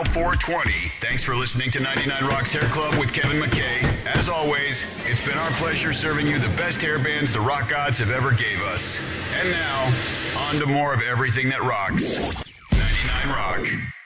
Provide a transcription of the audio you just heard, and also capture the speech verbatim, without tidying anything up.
four twenty. Thanks for listening to ninety-nine Rocks Hair Club with Kevin McKay. As always, it's been our pleasure serving you the best hair bands the rock gods have ever gave us. And now, on to more of everything that rocks. ninety-nine Rock.